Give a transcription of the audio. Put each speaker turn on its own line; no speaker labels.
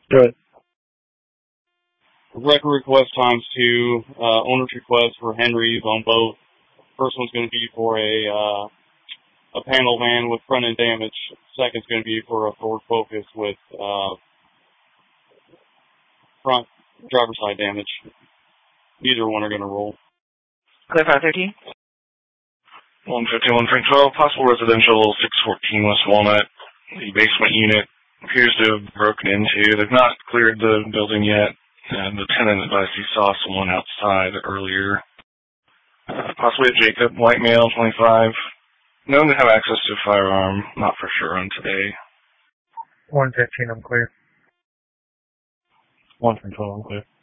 Good.
Record request ×2. Owner's request for Henry's on both. First one's going to be for a panel van with front end damage. Second's going to be for a Ford Focus with front driver's side damage. Neither one are going to roll.
Clear 513.
151 Frank 12, possible residential 614 West Walnut. The basement unit appears to have broken into. They've not cleared the building yet, and the tenant advised he saw someone outside earlier. Possibly a Jacob, white male, 25. Known to have access to a firearm, not for sure on today.
115, I'm clear.
1 from 12, I'm clear.